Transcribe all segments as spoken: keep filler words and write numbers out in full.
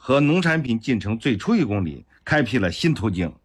和农产品进城最初一公里开辟了新途径。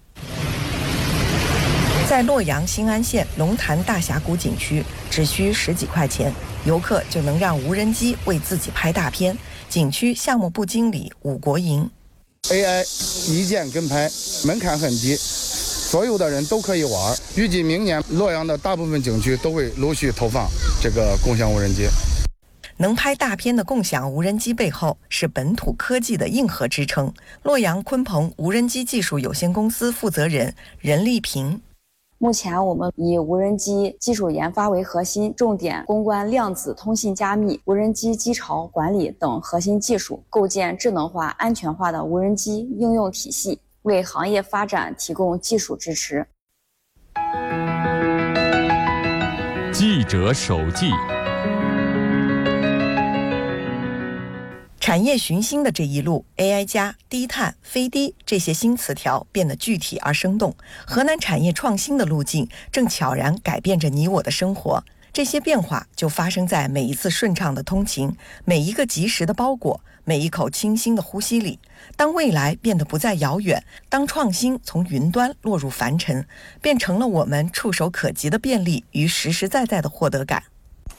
在洛阳新安县龙潭大峡谷景区，只需十几块钱，游客就能让无人机为自己拍大片。景区项目部经理武国营 ：A I 一键跟拍，门槛很低，所有的人都可以玩。预计明年洛阳的大部分景区都会陆续投放这个共享无人机。 能拍大片的共享无人机背后是本土科技的硬核支撑。洛阳鲲鹏无人机技术有限公司负责人任丽萍。 目前我们以无人机技术研发为核心，重点攻关量子通信加密、无人机机巢管理等核心技术，构建智能化、安全化的无人机应用体系，为行业发展提供技术支持。 记者手记。 产业寻新的这一路 ，A I 加、低碳、非低这些新词条变得具体而生动。河南产业创新的路径正悄然改变着你我的生活。这些变化就发生在每一次顺畅的通勤，每一个及时的包裹，每一口清新的呼吸里。当未来变得不再遥远，当创新从云端落入凡尘，变成了我们触手可及的便利与实实在在的获得感。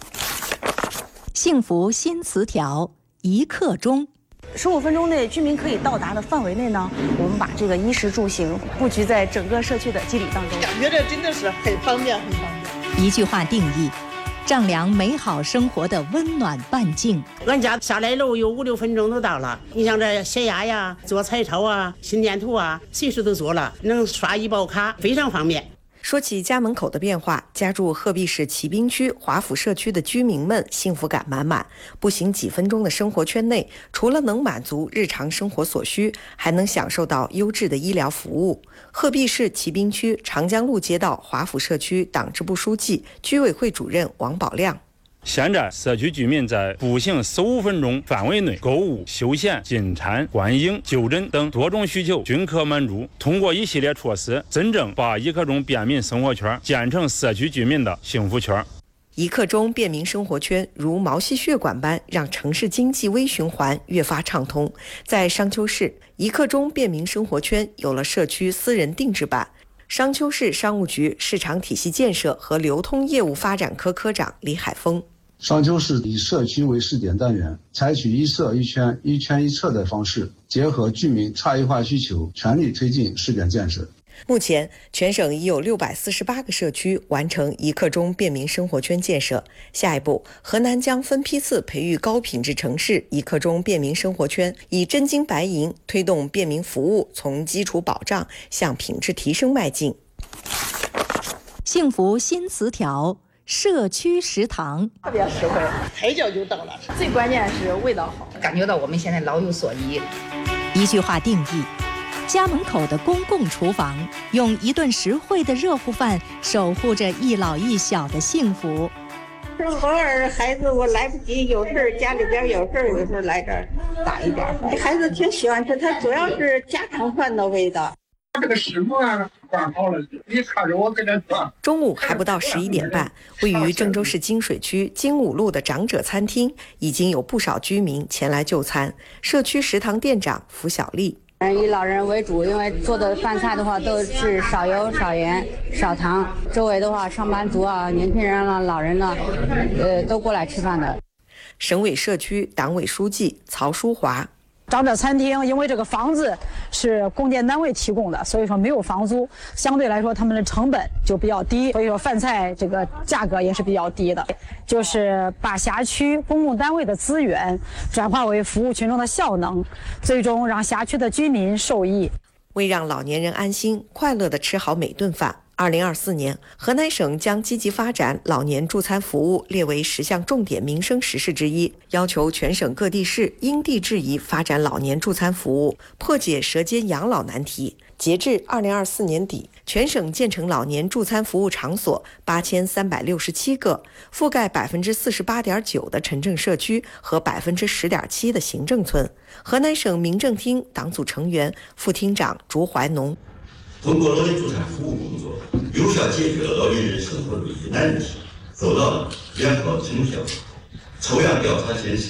幸福新词条。一刻钟， 十五分钟内居民可以到达的范围内呢，我们把这个衣食住行布局在整个社区的基里当中， 感觉这真的是很方便，很方便。一句话定义：丈量美好生活的温暖半径。 俺家下来路有五六分钟都到了。你像这洗牙呀、做彩超啊、心电图啊，随时都做了，能刷医保卡，非常方便。 说起家门口的变化，家住鹤壁市骑兵区华府社区的居民们幸福感满满。步行几分钟的生活圈内，除了能满足日常生活所需，还能享受到优质的医疗服务。鹤壁市骑兵区长江路街道华府社区党支部书记、居委会主任王宝亮。 现在社区居民在步行十五分钟范围内购物、休闲、进餐、观影、就诊等多种需求均可满足。通过一系列措施，真正把一刻钟便民生活圈建成社区居民的幸福圈。 一刻钟便民生活圈如毛细血管般让城市经济微循环越发畅通。在商丘市，一刻钟便民生活圈有了社区私人定制版。商丘市商务局市场体系建设和流通业务发展科科长李海峰。 商丘市以社区为试点单元，采取一社一圈、一圈一策的方式，结合居民差异化需求，全力推进试点建设。 目前，全省已有六百四十八个社区完成一刻钟便民生活圈建设。下一步，河南将分批次培育高品质城市一刻钟便民生活圈，以真金白银推动便民服务从基础保障向品质提升迈进。 幸福新词条。社区食堂特别实惠，抬脚就到了。 最关键是味道好， 感觉到我们现在老有所依。 一句话定义：家门口的公共厨房，用一顿实惠的热乎饭守护着一老一小的幸福。 偶尔孩子我来不及，有事儿家里边有事儿，有时候来这儿打一点。孩子挺喜欢吃，它主要是家常饭的味道。 这个师傅啊，管好了，你看着我给他做。 中午还不到十一点半，位于郑州市金水区金武路的长者餐厅已经有不少居民前来就餐。社区食堂店长符小丽。 以老人为主，因为做的饭菜的话都是少油、少盐、少糖。周围的话，上班族啊、年轻人啊、老人呢，呃，都过来吃饭的。 省委社区党委书记曹淑华。 长者餐厅因为这个房子是公建单位提供的，所以说没有房租，相对来说他们的成本就比较低，所以说饭菜这个价格也是比较低的。就是把辖区公共单位的资源转化为服务群众的效能，最终让辖区的居民受益。 为让老年人安心快乐地吃好每顿饭，二零二四年，河南省将积极发展老年助餐服务列为十项重点民生实事之一，要求全省各地市因地制宜发展老年助餐服务，破解舌尖养老难题。截至二零二四年底，全省建成老年助餐服务场所八千三百六十七个，覆盖百分之四十八点九的城镇社区和百分之十点七的行政村。河南省民政厅党组成员、副厅长朱怀农。 通过老年助餐服务工作，有效解决了老年人生活的一些难题，做到了良好成效。抽样调查显示，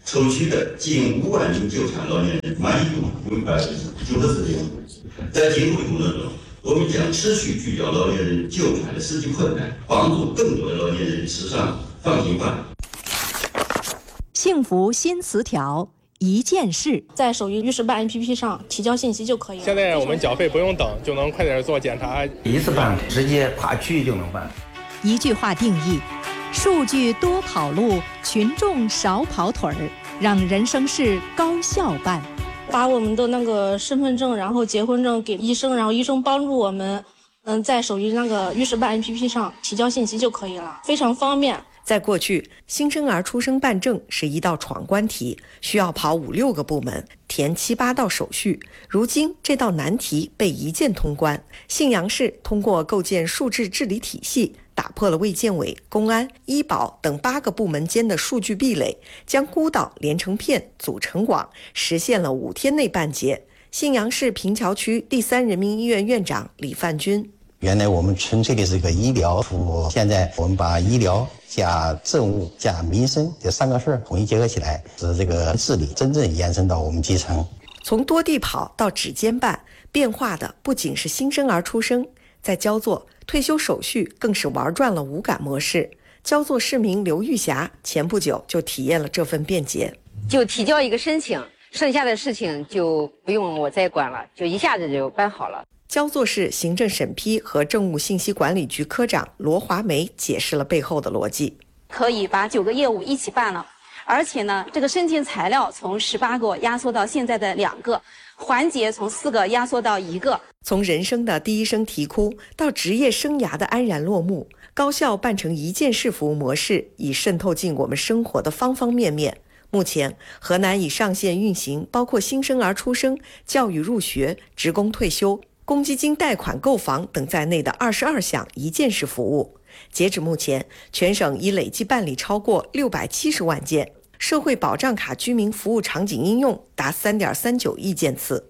筹取的近五万名救产老年人满意度为百分之九十四点五。在今后工作中，我们将持续聚焦老年人救产的实际困难，帮助更多的老年人吃上放心饭。 幸福新词条，一件事， 在手艺律师办 A P P 上提交信息就可以了。 现在我们缴费不用等，就能快点做检查， 一次办直接跨区域就能办。 一句话定义：数据多跑路，群众少跑腿儿，让人生事高效办。 把我们的那个身份证，然后结婚证给医生，然后医生帮助我们，嗯，在手艺那个律师办 A P P 上提交信息就可以了，非常方便。 在过去，新生儿出生办证是一道闯关题，需要跑五六个部门，填七八道手续。如今这道难题被一键通关，信阳市通过构建数字治理体系，打破了卫健委、公安、医保等八个部门间的数据壁垒，将孤岛连成片，组成网，实现了五天内办结。信阳市平桥区第三人民医院院长李范军： 原来我们纯粹的是一个医疗服务，现在我们把医疗加政务加民生这三个事儿统一结合起来，使这个治理真正延伸到我们基层。 从多地跑到指尖办，变化的不仅是新生儿出生，在焦作退休手续更是玩转了无感模式。焦作市民刘玉霞前不久就体验了这份便捷， 就提交一个申请，剩下的事情就不用我再管了，就一下子就办好了。 焦作市行政审批和政务信息管理局科长罗华梅解释了背后的逻辑： 可以把九个业务一起办了，而且呢，这个申请材料从十八个压缩到现在的两个，环节从四个压缩到一个。 从人生的第一声啼哭到职业生涯的安然落幕，高效办成一件事服务模式已渗透进我们生活的方方面面。目前，河南已上线运行包括新生儿出生、教育入学、职工退休、公积金贷款购房等在内的二十二项一件事服务。截止目前，全省已累计办理超过六百七十万件，社会保障卡居民服务场景应用达三点三九亿件次。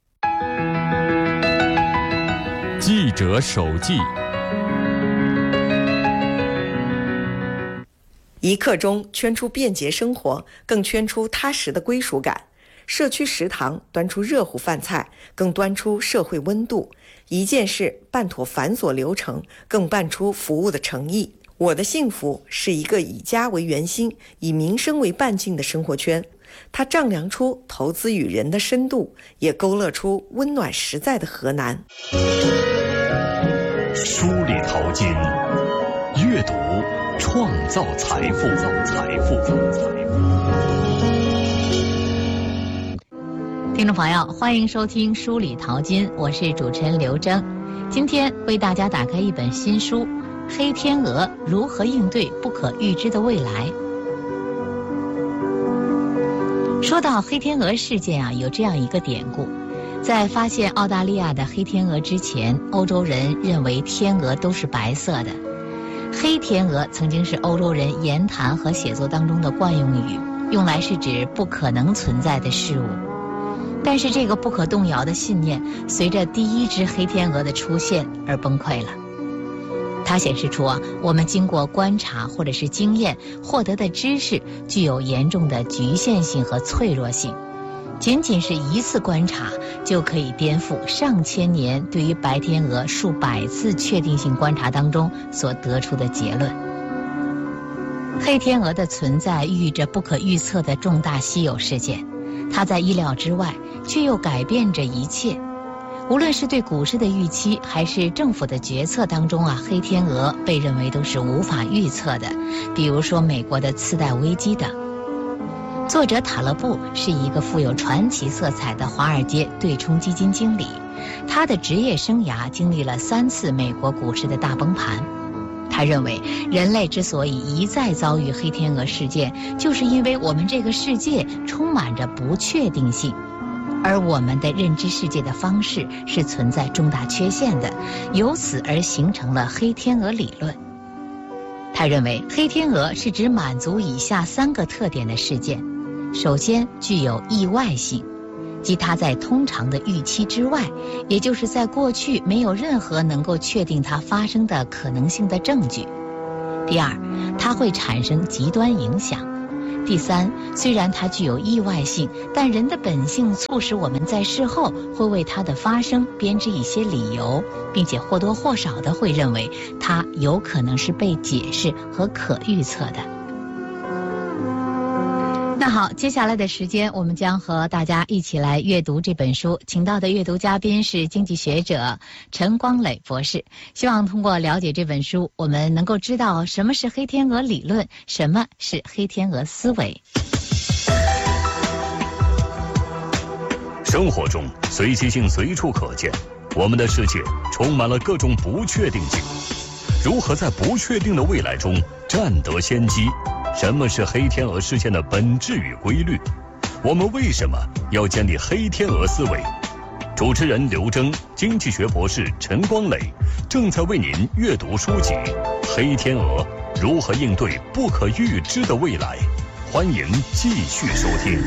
记者手记， 一刻钟圈出便捷生活，更圈出踏实的归属感。社区食堂端出热乎饭菜，更端出社会温度。一件事办妥繁琐流程，更办出服务的诚意。我的幸福是一个以家为圆心、以民生为半径的生活圈，它丈量出投资与人的深度，也勾勒出温暖实在的河南。 梳理淘金，阅读创造财富，财富，财富。 听众朋友，欢迎收听《梳理淘金》，我是主持人刘征。今天为大家打开一本新书《黑天鹅：如何应对不可预知的未来》。说到黑天鹅事件啊，有这样一个典故：在发现澳大利亚的黑天鹅之前，欧洲人认为天鹅都是白色的。黑天鹅曾经是欧洲人言谈和写作当中的惯用语，用来是指不可能存在的事物。但是这个不可动摇的信念，随着第一只黑天鹅的出现而崩溃了。它显示出啊，我们经过观察或者是经验获得的知识具有严重的局限性和脆弱性。仅仅是一次观察就可以颠覆上千年对于白天鹅数百次确定性观察当中所得出的结论。黑天鹅的存在寓意着不可预测的重大稀有事件，它在意料之外，却又改变着一切。无论是对股市的预期，还是政府的决策当中啊，黑天鹅被认为都是无法预测的，比如说美国的次贷危机等。作者塔勒布是一个富有传奇色彩的华尔街对冲基金经理，他的职业生涯经历了三次美国股市的大崩盘。他认为人类之所以一再遭遇黑天鹅事件，就是因为我们这个世界充满着不确定性，而我们的认知世界的方式是存在重大缺陷的，由此而形成了黑天鹅理论。他认为黑天鹅是指满足以下三个特点的事件。首先，具有意外性，即它在通常的预期之外，也就是在过去没有任何能够确定它发生的可能性的证据。第二，它会产生极端影响， 第三，虽然它具有意外性，但人的本性促使我们在事后会为它的发生编织一些理由，并且或多或少的会认为它有可能是被解释和可预测的。那好，接下来的时间我们将和大家一起来阅读这本书，请到的阅读嘉宾是经济学者陈光磊博士。希望通过了解这本书，我们能够知道什么是黑天鹅理论，什么是黑天鹅思维。 生活中随机性随处可见，我们的世界充满了各种不确定性。如何在不确定的未来中占得先机？什么是黑天鹅事件的本质与规律？我们为什么要建立黑天鹅思维？主持人刘征，经济学博士陈光磊正在为您阅读书籍《黑天鹅：如何应对不可预知的未来》，欢迎继续收听。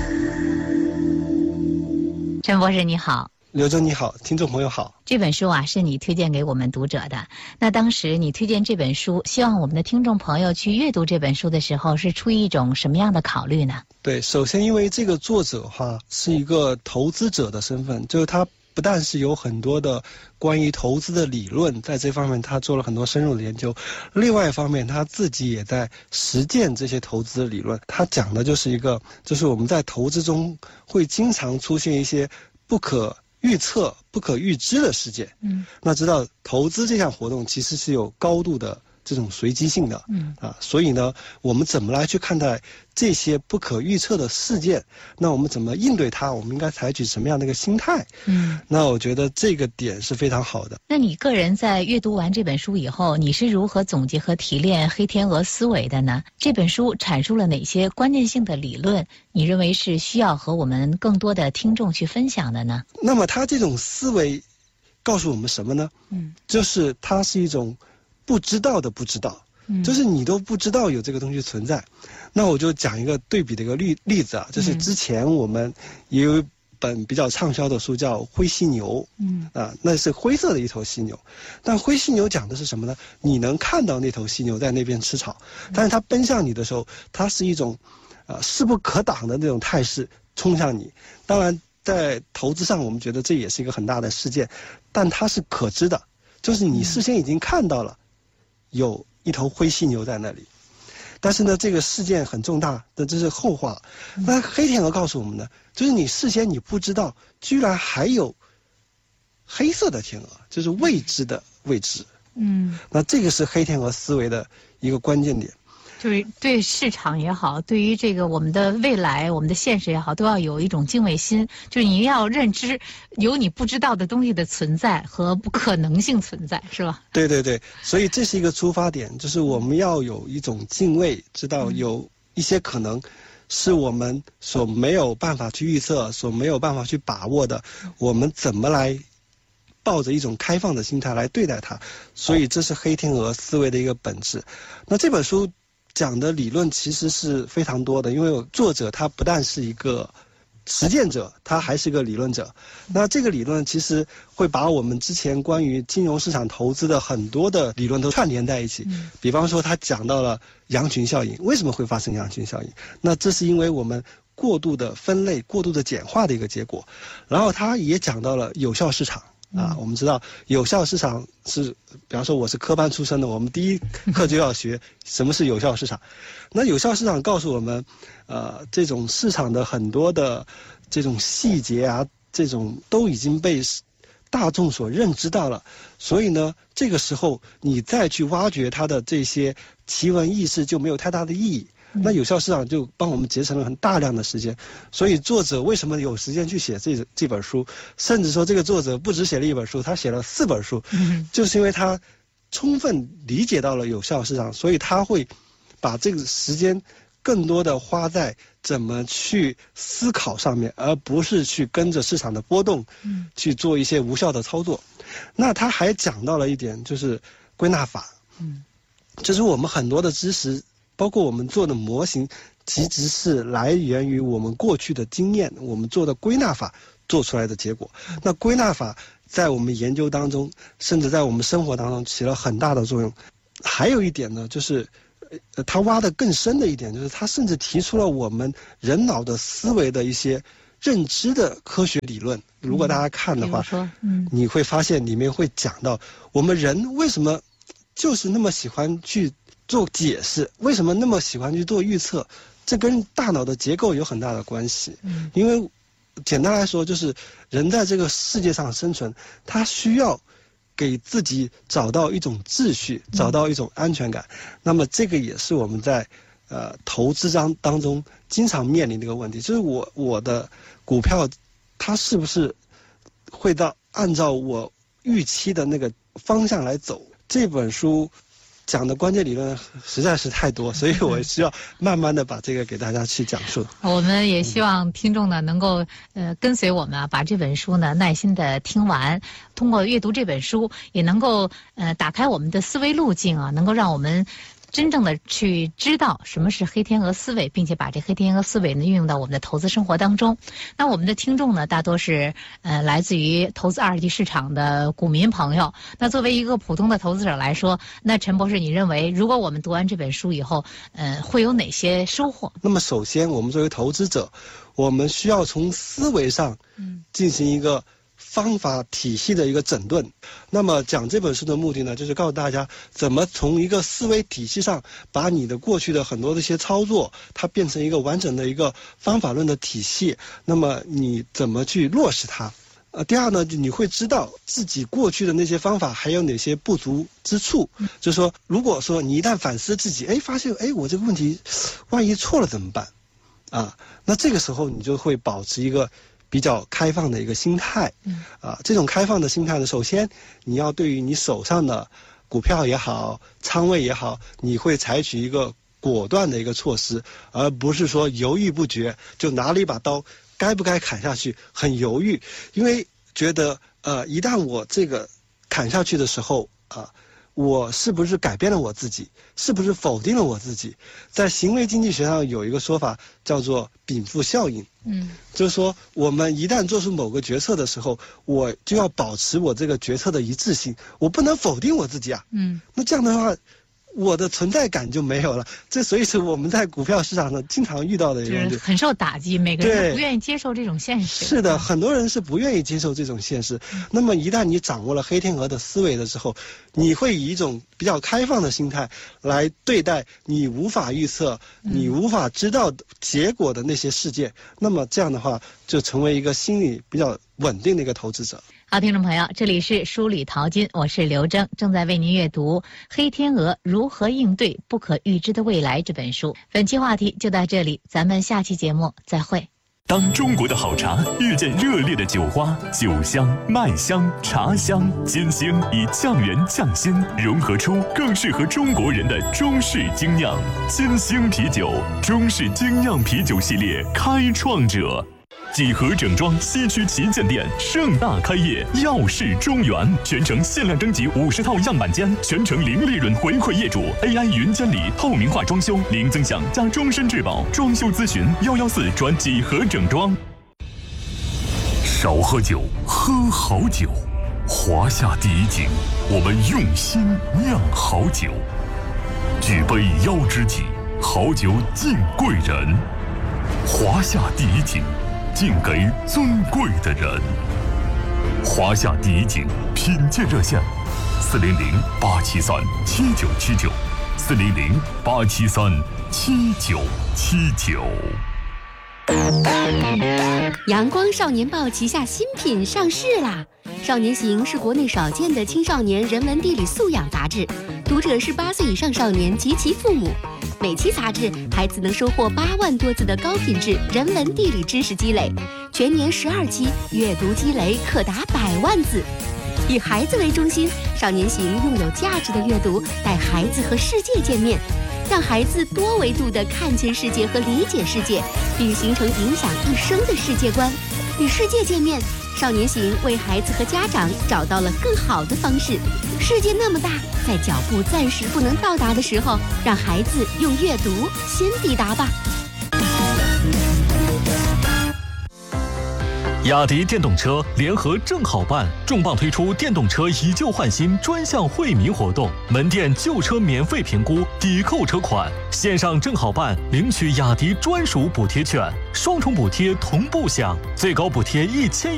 陈博士你好。 刘征你好，听众朋友好。 这本书啊是你推荐给我们读者的。那当时你推荐这本书，希望我们的听众朋友去阅读这本书的时候，是出于一种什么样的考虑呢？ 对，首先因为这个作者的话是一个投资者的身份，就是他不但是有很多的关于投资的理论，在这方面他做了很多深入的研究，另外一方面他自己也在实践这些投资的理论。他讲的就是一个，就是我们在投资中会经常出现一些不可预测、不可预知的事件。嗯，那知道投资这项活动其实是有高度的这种随机性的。嗯啊，所以呢，我们怎么来去看待这些不可预测的事件？那我们怎么应对它？我们应该采取什么样的一个心态？嗯，那我觉得这个点是非常好的。 那你个人在阅读完这本书以后，你是如何总结和提炼黑天鹅思维的呢？这本书阐述了哪些关键性的理论？你认为是需要和我们更多的听众去分享的呢？ 那么他这种思维告诉我们什么呢？嗯，就是它是一种不知道的不知道，嗯，就是你都不知道有这个东西存在。那我就讲一个对比的一个例例子啊，就是之前我们也有一本比较畅销的书叫《灰犀牛》，嗯啊，那是灰色的一头犀牛。但灰犀牛讲的是什么呢？你能看到那头犀牛在那边吃草，但是它奔向你的时候，它是一种啊势不可挡的那种态势冲向你。当然在投资上我们觉得这也是一个很大的事件，但它是可知的，就是你事先已经看到了有一头灰犀牛在那里。但是呢，这个事件很重大的，这是后话。那黑天鹅告诉我们呢，就是你事先你不知道，居然还有黑色的天鹅，就是未知的未知。嗯，那这个是黑天鹅思维的一个关键点。 就是对市场也好，对于这个我们的未来、我们的现实也好，都要有一种敬畏心。就是你要认知有你不知道的东西的存在和不可能性存在，是吧？ 对对对，所以这是一个出发点，就是我们要有一种敬畏，知道有一些可能是我们所没有办法去预测、所没有办法去把握的，我们怎么来抱着一种开放的心态来对待它。所以这是黑天鹅思维的一个本质。那这本书讲的理论其实是非常多的，因为作者他不但是一个实践者，他还是一个理论者。那这个理论其实会把我们之前关于金融市场投资的很多的理论都串联在一起。嗯、比方说他讲到了羊群效应，为什么会发生羊群效应？那这是因为我们过度的分类、过度的简化的一个结果。然后他也讲到了有效市场。啊，我们知道有效市场是，比方说我是科班出身的，我们第一课就要学什么是有效市场。那有效市场告诉我们，呃，这种市场的很多的这种细节啊，这种都已经被大众所认知到了。所以呢，这个时候你再去挖掘它的这些奇闻异事就没有太大的意义。那有效市场就帮我们节省了很大量的时间，所以作者为什么有时间去写这这本书，甚至说这个作者不只写了一本书，他写了四本书，嗯、就是因为他充分理解到了有效市场，所以他会把这个时间更多的花在怎么去思考上面，而不是去跟着市场的波动，嗯、去做一些无效的操作。那他还讲到了一点，就是归纳法，嗯，就是我们很多的知识。包括我们做的模型，其实是来源于我们过去的经验，我们做的归纳法做出来的结果。那归纳法在我们研究当中，甚至在我们生活当中起了很大的作用。还有一点呢，就是呃，他挖得更深的一点，就是他甚至提出了我们人脑的思维的一些认知的科学理论。如果大家看的话，嗯，你会发现里面会讲到我们人为什么就是那么喜欢去做解释，为什么那么喜欢去做预测，这跟大脑的结构有很大的关系。嗯，因为简单来说，就是人在这个世界上生存，他需要给自己找到一种秩序，找到一种安全感。那么这个也是我们在呃投资当当中经常面临的一个问题，就是我我的股票它是不是会到按照我预期的那个方向来走。这本书讲的关键理论实在是太多，所以我需要慢慢的把这个给大家去讲述。 我们也希望听众呢能够呃跟随我们啊，把这本书呢耐心的听完，通过阅读这本书也能够呃打开我们的思维路径啊，能够让我们真正的去知道什么是黑天鹅思维，并且把这黑天鹅思维呢运用到我们的投资生活当中。那我们的听众呢大多是呃来自于投资二级市场的股民朋友。那作为一个普通的投资者来说，那陈博士，你认为如果我们读完这本书以后，呃会有哪些收获？ 那么首先，我们作为投资者，我们需要从思维上进行一个方法体系的一个整顿。那么讲这本书的目的呢，就是告诉大家怎么从一个思维体系上把你的过去的很多的一些操作，它变成一个完整的一个方法论的体系。那么你怎么去落实它？呃，第二呢，你会知道自己过去的那些方法还有哪些不足之处。就是说，如果说你一旦反思自己，哎，发现哎我这个问题万一错了怎么办？啊，那这个时候你就会保持一个比较开放的一个心态。啊，这种开放的心态呢，首先你要对于你手上的股票也好，仓位也好，你会采取一个果断的一个措施，而不是说犹豫不决，就拿了一把刀，该不该砍下去很犹豫，因为觉得呃，一旦我这个砍下去的时候啊、呃，我是不是改变了我自己？是不是否定了我自己？在行为经济学上有一个说法叫做禀赋效应。嗯，就是说我们一旦做出某个决策的时候，我就要保持我这个决策的一致性，我不能否定我自己啊。嗯，那这样的话，我的存在感就没有了。这所以是我们在股票市场上经常遇到的一个问题， 很受打击，每个人都不愿意接受这种现实。 是的，很多人是不愿意接受这种现实。嗯、那么一旦你掌握了黑天鹅的思维的时候，你会以一种比较开放的心态来对待你无法预测、嗯、你无法知道结果的那些事件。那么这样的话，就成为一个心理比较稳定的一个投资者。 好，听众朋友，这里是书里淘金，我是刘征，正在为您阅读《黑天鹅如何应对不可预知的未来》这本书。本期话题就到这里，咱们下期节目再会。 当中国的好茶遇见热烈的酒花，酒香、麦香、茶香、金星以匠人匠心融合出更适合中国人的中式精酿。金星啤酒，中式精酿啤酒系列开创者。几何整装西区旗舰店盛大开业，耀世中原，全程限量征集五十套样板间，全程零利润回馈业主 ，A I 云监理，透明化装修，零增享加终身质保，装修咨询幺幺四转几何整装。少喝酒，喝好酒。华夏第一景，我们用心酿好酒。举杯邀知己，好酒敬贵人。华夏第一景。敬给尊贵的人。华夏第一景品鉴热线：四零零八七三七九七九，四零零八七三七九七九。 阳光少年报旗下新品上市啦！少年行是国内少见的青少年人文地理素养杂志，读者是八岁以上少年及其父母。每期杂志，孩子能收获八万多字的高品质人文地理知识积累，全年十二期，阅读积累可达百万字。以孩子为中心，少年行用有价值的阅读带孩子和世界见面，让孩子多维度地看见世界和理解世界，并形成影响一生的世界观。与世界见面，少年行为孩子和家长找到了更好的方式。世界那么大，在脚步暂时不能到达的时候，让孩子用阅读先抵达吧。 雅迪电动车联合正好办重磅推出电动车以旧换新专项惠民活动，门店旧车免费评估，抵扣车款，线上正好办领取雅迪专属补贴券，双重补贴同步享，最高补贴一千。